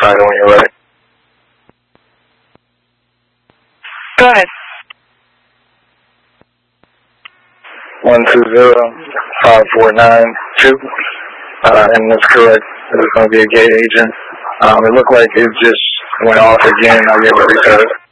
title when you're ready. Go ahead. 120549-2. And that's correct. There's going to be a gate agent. It looked like it just went off again. I'll get it reset.